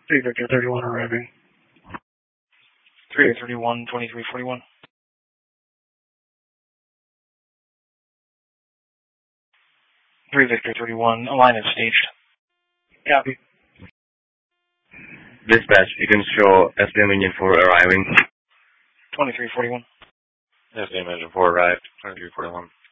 3 Victor 31 arriving. 3 Victor 31, 2341. 3 Victor 31, a line is staged. Copy. Dispatch, you can show SDM Engine 4 arriving. 2341. SDM Engine 4 arrived, 2341.